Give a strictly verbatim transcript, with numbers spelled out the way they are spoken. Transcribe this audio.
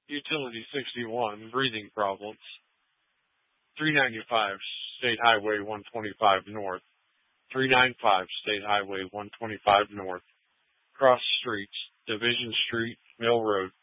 Utility sixty-one, breathing problems. three ninety-five, State Highway one twenty-five North. three ninety-five, State Highway one twenty-five North. Cross streets, Division Street, Mill Road.